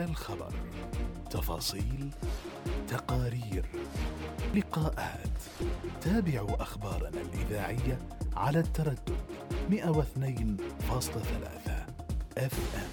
على الخبر، تفاصيل، تقارير، لقاءات. تابعوا أخبارنا الإذاعية على التردد 102.3 FM.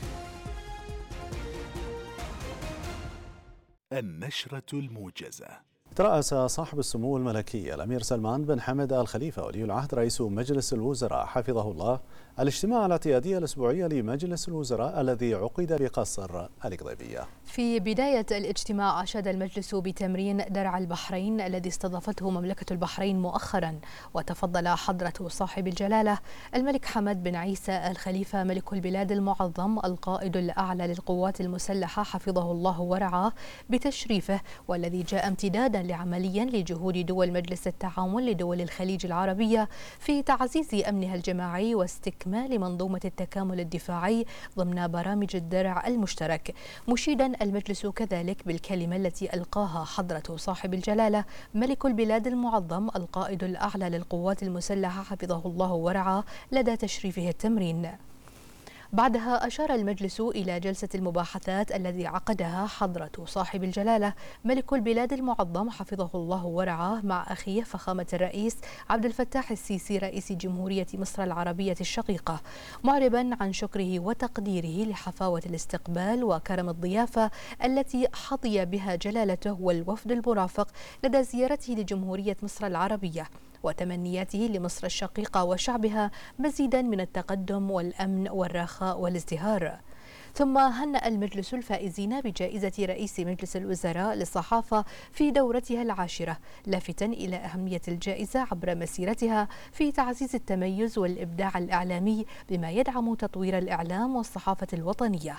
النشرة الموجزة. ترأس صاحب السمو الملكي الأمير سلمان بن حمد آل خليفة ولي العهد رئيس مجلس الوزراء حفظه الله الاجتماع الاعتيادي الأسبوعي لمجلس الوزراء الذي عقد بقصر القضيبية. في بداية الاجتماع أشاد المجلس بتمرين درع البحرين الذي استضافته مملكة البحرين مؤخرا، وتفضل حضرة صاحب الجلالة الملك حمد بن عيسى آل خليفة ملك البلاد المعظم القائد الأعلى للقوات المسلحة حفظه الله ورعاه بتشريفه، والذي جاء امتدادا لعمليا لجهود دول مجلس التعاون لدول الخليج العربية في تعزيز أمنها الجماعي واستكمال منظومة التكامل الدفاعي ضمن برامج الدرع المشترك، مشيدا المجلس كذلك بالكلمة التي ألقاها حضرة صاحب الجلالة ملك البلاد المعظم القائد الأعلى للقوات المسلحة حفظه الله ورعاه لدى تشريفه التمرين. بعدها أشار المجلس إلى جلسة المباحثات الذي عقدها حضرة صاحب الجلالة ملك البلاد المعظم حفظه الله ورعاه مع أخيه فخامة الرئيس عبد الفتاح السيسي رئيس جمهورية مصر العربية الشقيقة، معربا عن شكره وتقديره لحفاوة الاستقبال وكرم الضيافة التي حظي بها جلالته والوفد المرافق لدى زيارته لجمهورية مصر العربية، وتمنياته لمصر الشقيقة وشعبها مزيدا من التقدم والأمن والرخاء والازدهار. ثم هنأ المجلس الفائزين بجائزة رئيس مجلس الوزراء للصحافة في دورتها العاشرة، لافتا إلى أهمية الجائزة عبر مسيرتها في تعزيز التميز والإبداع الإعلامي بما يدعم تطوير الإعلام والصحافة الوطنية.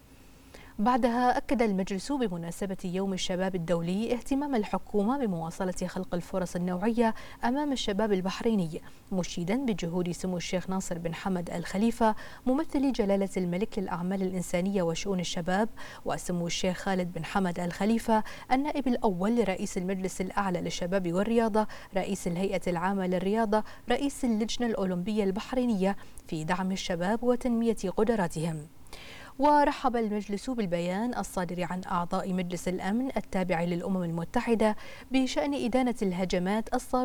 بعدها أكد المجلس بمناسبة يوم الشباب الدولي اهتمام الحكومة بمواصلة خلق الفرص النوعية أمام الشباب البحريني، مشيدا بجهود سمو الشيخ ناصر بن حمد آل خليفة ممثل جلالة الملك للأعمال الإنسانية وشؤون الشباب، وسمو الشيخ خالد بن حمد آل خليفة النائب الأول لرئيس المجلس الأعلى للشباب والرياضة رئيس الهيئة العامة للرياضة رئيس اللجنة الأولمبية البحرينية في دعم الشباب وتنمية قدراتهم. ورحب المجلس بالبيان الصادر عن أعضاء مجلس الأمن التابع للأمم المتحدة بشأن إدانة الهجمات الصاروخية